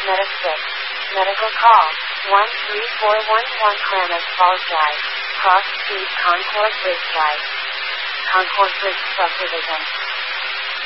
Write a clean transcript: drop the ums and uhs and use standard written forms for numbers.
Meta 6. Medical call. 13411 Klamath Falls Drive. Cross Street Concord Bridge Drive. Concord Bridge Subdivision.